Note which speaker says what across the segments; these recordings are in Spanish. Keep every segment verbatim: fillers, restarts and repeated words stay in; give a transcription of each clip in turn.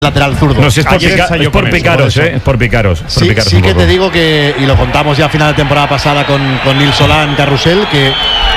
Speaker 1: lateral zurdo.
Speaker 2: No, si es por, pica, es por
Speaker 1: eso,
Speaker 2: picaros,
Speaker 1: por
Speaker 2: ¿eh? Es por picaros. Por
Speaker 1: sí,
Speaker 2: picaros
Speaker 1: sí que te digo que, y lo contamos ya a final de temporada pasada con, con Nils Solán Carrusel, que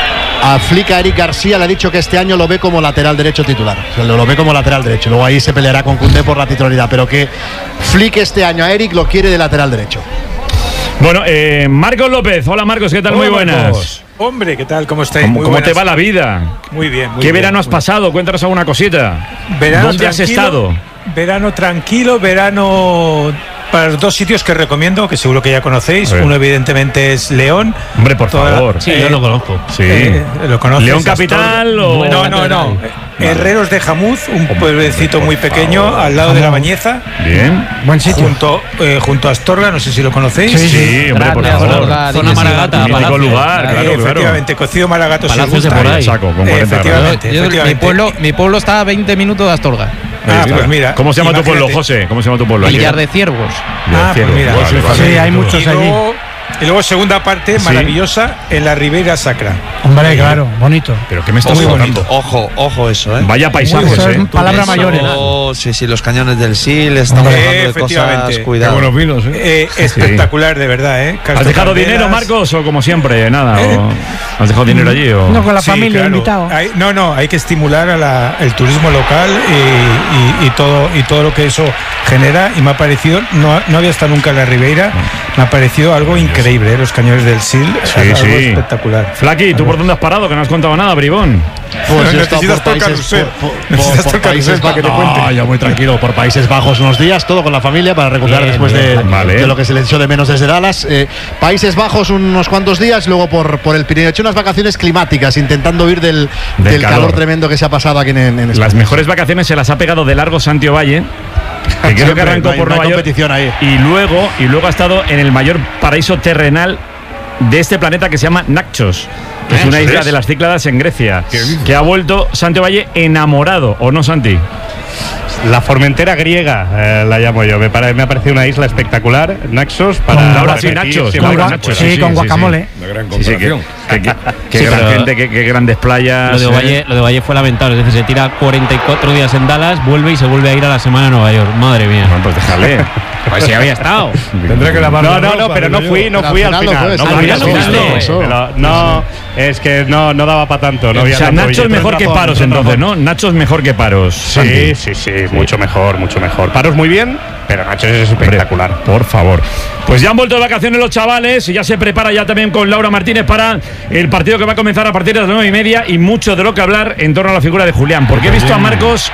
Speaker 1: a Flick, a Eric García le ha dicho que este año lo ve como lateral derecho titular. O sea, lo, lo ve como lateral derecho. Luego ahí se peleará con Koundé por la titularidad, pero que Flick este año a Eric lo quiere de lateral derecho.
Speaker 2: Bueno, eh, Marcos López. Hola Marcos, ¿qué tal?
Speaker 3: Hola,
Speaker 2: muy buenas.
Speaker 3: Marcos. Hombre, ¿qué tal? ¿Cómo estáis?
Speaker 2: ¿Cómo,
Speaker 3: muy
Speaker 2: ¿cómo
Speaker 3: buenas.
Speaker 2: te va la vida?
Speaker 3: Muy bien, muy
Speaker 2: ¿Qué
Speaker 3: bien,
Speaker 2: verano has
Speaker 3: muy
Speaker 2: pasado? Cuéntanos alguna cosita.
Speaker 3: Verano
Speaker 2: ¿Dónde has
Speaker 3: tranquilo,
Speaker 2: estado?
Speaker 3: Verano tranquilo, verano para los dos sitios que recomiendo, que seguro que ya conocéis. Uno evidentemente es León.
Speaker 2: Hombre, por
Speaker 3: Toda,
Speaker 2: favor.
Speaker 4: Sí,
Speaker 3: eh,
Speaker 4: yo lo conozco.
Speaker 2: Sí.
Speaker 3: Eh, ¿Lo conoces?
Speaker 2: ¿León Capital o...?
Speaker 3: No, no, no.
Speaker 2: Vale.
Speaker 3: Herreros de Jamuz, un pueblecito muy
Speaker 2: por
Speaker 3: pequeño
Speaker 2: favor.
Speaker 3: al lado de La Bañeza.
Speaker 2: Bien.
Speaker 1: Buen sitio.
Speaker 3: Junto, eh, junto a Astorga, no sé si lo conocéis.
Speaker 2: Sí, sí, hombre, por
Speaker 4: Grande
Speaker 2: favor.
Speaker 4: Astorga, Zona Maragata,
Speaker 2: Mítico
Speaker 4: Palacios.
Speaker 2: lugar,
Speaker 3: Eh,
Speaker 2: claro, claro.
Speaker 3: efectivamente, cocido Maragato si os
Speaker 4: Palacios de
Speaker 3: gusta.
Speaker 4: por ahí.
Speaker 2: Saco, con cuarenta
Speaker 3: Efectivamente,
Speaker 4: Yo- yo- mi,
Speaker 3: efectivamente.
Speaker 4: pueblo, mi pueblo está a veinte minutos de Astorga.
Speaker 3: Ah, pues mira.
Speaker 2: ¿Cómo se llama tu
Speaker 3: imagínate.
Speaker 2: pueblo, José? ¿Cómo se llama tu pueblo?
Speaker 4: Villar de Ciervos.
Speaker 3: Ah, pues mira.
Speaker 2: Vale, vale.
Speaker 1: Sí, hay muchos
Speaker 3: Y
Speaker 1: allí.
Speaker 3: luego, y luego segunda parte
Speaker 2: Sí.
Speaker 3: maravillosa en la Ribeira Sacra.
Speaker 1: Hombre, claro, bonito.
Speaker 2: ¿Pero qué me estás
Speaker 3: Muy
Speaker 2: contando?
Speaker 3: bonito.
Speaker 5: Ojo, ojo eso, ¿eh?
Speaker 2: Vaya paisajes,
Speaker 1: Eso es
Speaker 2: ¿eh?
Speaker 1: palabras
Speaker 5: Eso,
Speaker 1: mayores.
Speaker 5: sí, sí, los cañones del Sil, estamos
Speaker 3: Hombre,
Speaker 5: hablando de
Speaker 3: efectivamente.
Speaker 5: cosas, cuidado.
Speaker 2: Qué buenos vinos,
Speaker 3: Eh, espectacular, de verdad, ¿eh?
Speaker 2: ¿Has dejado
Speaker 3: Cardenas.
Speaker 2: dinero, Marcos, o como siempre? Nada.
Speaker 3: ¿Eh?
Speaker 2: O ¿has dejado dinero allí? O?
Speaker 1: No, con la
Speaker 3: Sí,
Speaker 1: familia
Speaker 3: claro.
Speaker 1: invitado.
Speaker 3: Hay- no, no, hay que estimular a la- el turismo local y, y- y todo y todo lo que eso genera. Y me ha parecido, no, no había estado nunca en la Ribeira, me ha parecido algo increíble, ¿eh? Los cañones del Sil,
Speaker 2: Sí,
Speaker 3: algo
Speaker 2: sí.
Speaker 3: espectacular.
Speaker 2: Flaqui, ¿tú por dónde has parado? Que no has contado nada, bribón.
Speaker 1: Pues
Speaker 3: No,
Speaker 1: he estado
Speaker 3: necesitas
Speaker 1: por
Speaker 3: todo el
Speaker 1: países,
Speaker 3: carrusel.
Speaker 1: por, por-
Speaker 3: Necesitas
Speaker 1: por
Speaker 3: todo el carrusel
Speaker 1: Países
Speaker 3: para que te
Speaker 1: Bajos.
Speaker 3: cuente.
Speaker 1: No, yo muy tranquilo, por Países Bajos unos días, todo con la familia para recuperar
Speaker 4: Bien,
Speaker 1: después
Speaker 4: bien,
Speaker 1: de,
Speaker 4: Flaqui.
Speaker 2: Vale.
Speaker 1: de lo que se le echó de menos desde Dallas. Eh, Países Bajos unos cuantos días, luego por, por el Pirineo. He hecho unas vacaciones climáticas, intentando huir del,
Speaker 2: Del
Speaker 1: del calor.
Speaker 2: calor
Speaker 1: tremendo que se ha pasado aquí en, en España.
Speaker 2: Las mejores vacaciones se las ha pegado de largo Santiago Valle, que creo que
Speaker 1: Siempre,
Speaker 2: arrancó
Speaker 1: no hay-
Speaker 2: por
Speaker 1: no hay
Speaker 2: Nueva York.
Speaker 1: competición ahí.
Speaker 2: Y luego, y luego ha estado en el mayor paraíso terrenal de este planeta, que se llama Naxos, que es una isla de las Cícladas en Grecia, que ha vuelto Santiago Valle enamorado, ¿o no, Santi?
Speaker 6: La Formentera griega, eh, la llamo yo. Me, pare- me ha parecido una isla espectacular, Naxos, para
Speaker 2: Con Laura sí,
Speaker 6: repetir
Speaker 2: Nachos,
Speaker 6: siempre
Speaker 2: Laura
Speaker 6: que
Speaker 2: Nachos,
Speaker 6: pueda.
Speaker 1: sí, con guacamole.
Speaker 2: Sí, sí, que, que- que- qué
Speaker 4: Sí,
Speaker 2: gran
Speaker 4: pero-
Speaker 2: gente, qué, qué grandes playas.
Speaker 4: Lo de,
Speaker 2: eh.
Speaker 4: Valle, lo de Valle fue lamentable. Es decir, se tira cuarenta y cuatro días en Dallas, vuelve y se vuelve a ir a la semana a Nueva York. Madre mía.
Speaker 2: Bueno, pues déjale.
Speaker 4: Pues sí había estado.
Speaker 6: Tendré que lavar No, no, no, pero no fui, no
Speaker 1: Pero
Speaker 6: fui
Speaker 1: al
Speaker 6: al
Speaker 1: final
Speaker 6: final.
Speaker 1: no
Speaker 6: No
Speaker 1: fue,
Speaker 6: fui
Speaker 4: al
Speaker 6: al
Speaker 4: final
Speaker 6: final.
Speaker 4: no
Speaker 1: fue.
Speaker 6: Pero no, es que no, no daba para tanto. No
Speaker 2: O
Speaker 6: había
Speaker 2: sea,
Speaker 6: tanto
Speaker 2: Nacho es
Speaker 6: billete.
Speaker 2: mejor que
Speaker 6: Tienes
Speaker 2: Paros,
Speaker 6: razón,
Speaker 2: entonces,
Speaker 6: tienes
Speaker 2: ¿no? Nacho es mejor que Paros.
Speaker 6: Sí,
Speaker 2: Santi.
Speaker 6: sí, sí, mucho mejor, mucho mejor. Paros muy bien, pero Nacho es espectacular.
Speaker 2: Hombre, por favor. Pues ya han vuelto de vacaciones los chavales y ya se prepara ya también con Laura Martínez para el partido que va a comenzar a partir de las nueve y media, y mucho de lo que hablar en torno a la figura de Julián, porque he visto a Marcos,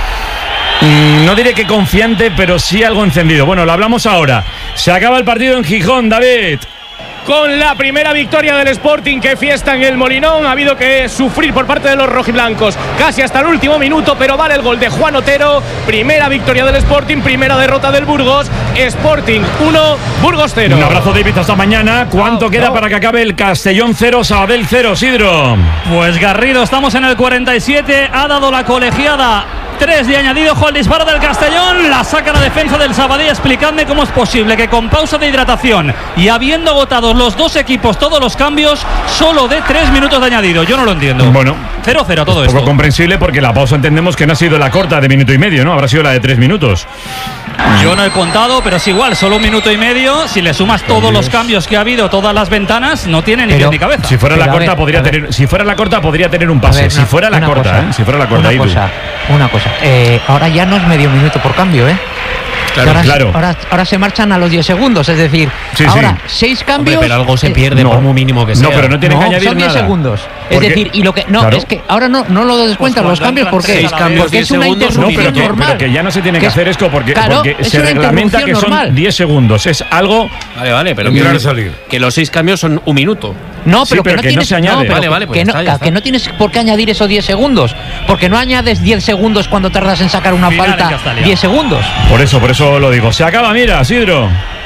Speaker 2: mm, no diré que confiante, pero sí algo encendido. Bueno, lo hablamos ahora. Se acaba el partido en Gijón, David.
Speaker 7: Con la primera victoria del Sporting, que fiesta en el Molinón. Ha habido que sufrir por parte de los rojiblancos casi hasta el último minuto, pero vale el gol de Juan Otero. Primera victoria del Sporting, primera derrota del Burgos. Sporting uno, Burgos cero.
Speaker 2: Un abrazo, David, hasta mañana. ¿Cuánto
Speaker 7: Chao,
Speaker 2: queda
Speaker 7: chao.
Speaker 2: para que acabe el Castellón cero, Sabadell cero, Sidro?
Speaker 8: Pues Garrido, estamos en el cuarenta y siete, ha dado la colegiada tres de añadido, ojo al disparo del Castellón, la saca la defensa del Sabadell. Explicadme cómo es posible que con pausa de hidratación y habiendo agotado los dos equipos todos los cambios, solo de tres minutos de añadido. Yo no lo entiendo.
Speaker 2: Bueno,
Speaker 8: cero cero todo
Speaker 2: poco
Speaker 8: esto.
Speaker 2: comprensible, porque la pausa entendemos que no ha sido la corta de minuto y medio, ¿no? Habrá sido la de tres minutos.
Speaker 8: Yo no he contado, pero es igual, solo un minuto y medio. Si le sumas todos los cambios que ha habido, todas las ventanas, no tiene ni
Speaker 9: Pero-
Speaker 8: pie ni cabeza.
Speaker 2: Si fuera
Speaker 9: Pero
Speaker 2: la
Speaker 9: a
Speaker 2: corta
Speaker 9: ver,
Speaker 2: podría
Speaker 9: a ver.
Speaker 2: tener, si fuera la corta podría tener un
Speaker 9: A
Speaker 2: pase.
Speaker 9: ver,
Speaker 2: si
Speaker 9: una-
Speaker 2: fuera la
Speaker 9: una
Speaker 2: corta,
Speaker 9: cosa,
Speaker 2: ¿eh? Si fuera la corta,
Speaker 9: Una
Speaker 2: Idu.
Speaker 9: cosa, una cosa. Eh, ahora ya no es medio minuto por cambio, ¿eh?
Speaker 2: Claro,
Speaker 9: ahora,
Speaker 2: claro.
Speaker 9: Ahora, ahora se marchan a los diez segundos, es decir,
Speaker 2: Sí,
Speaker 9: ahora
Speaker 2: sí.
Speaker 9: seis
Speaker 4: Hombre,
Speaker 9: cambios.
Speaker 4: pero algo se
Speaker 9: eh,
Speaker 4: pierde
Speaker 2: no.
Speaker 4: por muy mínimo que sea.
Speaker 2: No, pero no tienen
Speaker 9: no,
Speaker 2: que añadir
Speaker 9: son diez
Speaker 2: nada.
Speaker 9: segundos. Es
Speaker 2: Porque-
Speaker 9: decir, y lo que no,
Speaker 2: claro.
Speaker 9: es que ahora no, no lo descuentan
Speaker 8: Pues
Speaker 9: los
Speaker 8: cuando
Speaker 9: cambios, ¿por qué?
Speaker 8: entran seis cambios,
Speaker 9: Porque es
Speaker 4: diez
Speaker 9: una
Speaker 4: segundos,
Speaker 2: No,
Speaker 9: interrupción
Speaker 2: pero que,
Speaker 9: normal.
Speaker 2: pero que ya no se tiene que
Speaker 9: Que es-
Speaker 2: hacer esto porque,
Speaker 9: claro,
Speaker 2: porque
Speaker 9: es
Speaker 2: se
Speaker 9: una
Speaker 2: reglamenta que
Speaker 9: interrupción
Speaker 2: son
Speaker 9: normal.
Speaker 2: diez segundos. Es algo.
Speaker 4: Vale, vale, pero
Speaker 2: Entrar
Speaker 4: que,
Speaker 2: y salir.
Speaker 4: que los seis cambios son un minuto.
Speaker 9: No,
Speaker 2: Sí,
Speaker 9: pero,
Speaker 2: pero
Speaker 9: que, no
Speaker 2: que no
Speaker 9: tienes,
Speaker 2: se añade.
Speaker 9: pero
Speaker 4: Vale, vale, pues
Speaker 9: que,
Speaker 4: ya
Speaker 9: no,
Speaker 4: está, ya
Speaker 9: que
Speaker 4: está.
Speaker 9: no tienes por qué añadir esos diez segundos. Porque no añades diez segundos cuando tardas en sacar una
Speaker 8: Final en
Speaker 9: falta.
Speaker 8: Castalia.
Speaker 9: diez segundos.
Speaker 2: Por eso, por eso lo digo. Se acaba, mira, Sidro.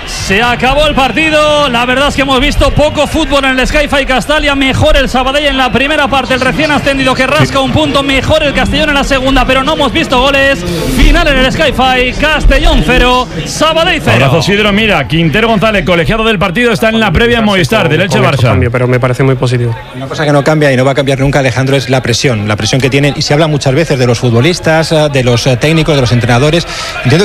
Speaker 8: Se acabó el partido. La verdad es que hemos visto poco fútbol en el Sky-Fi Castalia. Mejor el Sabadell en la primera parte, el recién ascendido que rasca un punto. Mejor el Castellón en la segunda, pero no hemos visto goles. Final en el Sky-Fi, Castellón cero, Sabadell cero.
Speaker 2: Abrazo, Sidro. Mira, Quintero González, colegiado del partido, está en la previa en Movistar del Elche Barça.
Speaker 10: Cambio, pero me parece muy positivo. Una cosa que no cambia y no va a cambiar nunca, Alejandro, es la presión. La presión que tienen. Y se habla muchas veces de los futbolistas, de los técnicos, de los entrenadores. Entiendo